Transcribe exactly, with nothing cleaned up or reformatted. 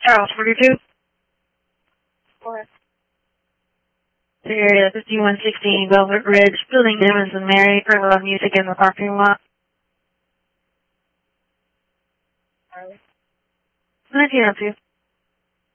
Charles, forty-two. What? Area fifty-one sixteen Velvet Ridge, Building Evans and Mary, for loud music in the parking lot. Charlie? What did you up to?